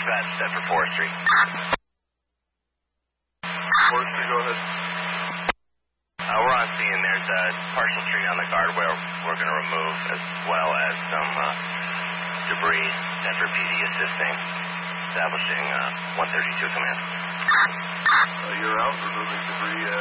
dispatch set for forestry. Forestry, go ahead. We're on scene. There's a partial tree on the guardrail we're going to remove, as well as some debris. Denver PD assisting, establishing 132 command. You're out removing debris